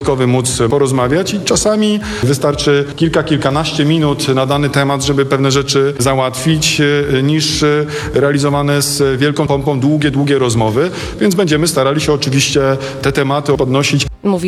dodatkowy móc porozmawiać i czasami wystarczy kilkanaście minut na dany temat, żeby pewne rzeczy załatwić, niż realizowane z wielką pompą długie rozmowy, więc będziemy starali się oczywiście te tematy podnosić. Mówi